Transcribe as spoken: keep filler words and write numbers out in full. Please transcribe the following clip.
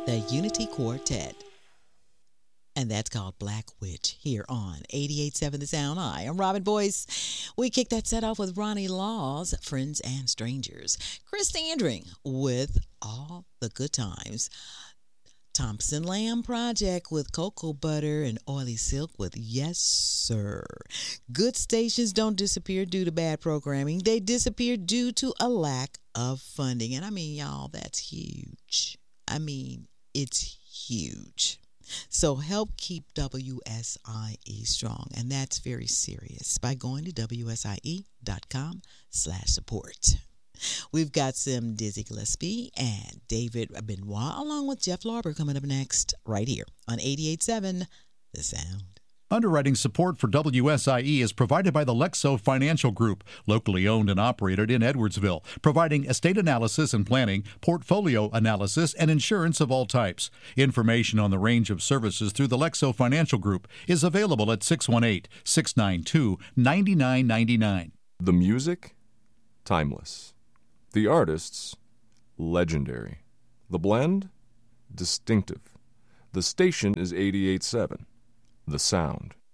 the Unity Quartet. And that's called Black Witch here on eighty-eight point seven The Sound. Hi, I'm Robin Boyce. We kicked that set off with Ronnie Laws, Friends and Strangers. Chris Standring with All the Good Times. Thompson Lamb Project with Cocoa Butter and Oily Silk with Yes Sir. Good stations don't disappear due to bad programming. They disappear due to a lack of funding. And I mean, y'all, that's huge. I mean, it's huge. So help keep W S I E strong, and that's very serious, by going to W S I E dot com slash support. We've got some Dizzy Gillespie and David Benoit, along with Jeff Larber, coming up next right here on eighty-eight point seven The Sound. Underwriting support for W S I E is provided by the Lexo Financial Group, locally owned and operated in Edwardsville, providing estate analysis and planning, portfolio analysis, and insurance of all types. Information on the range of services through the Lexo Financial Group is available at six one eight, six nine two, nine nine nine nine. The music? Timeless. The artists? Legendary. The blend? Distinctive. The station is eighty-eight point seven. The Sound.